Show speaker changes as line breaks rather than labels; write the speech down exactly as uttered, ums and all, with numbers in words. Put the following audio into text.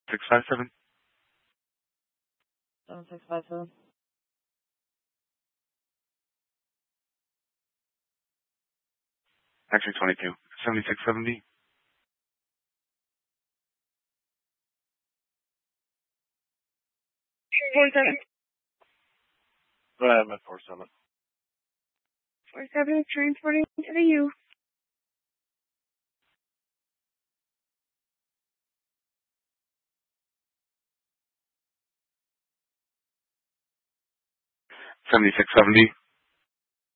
six five seven.
seven six five seven.
Actually twenty-two. seventy-six seventy.
Four seven.
Go ahead, I'm at four seven.
Four seven, transporting to the U.
seventy-six seventy.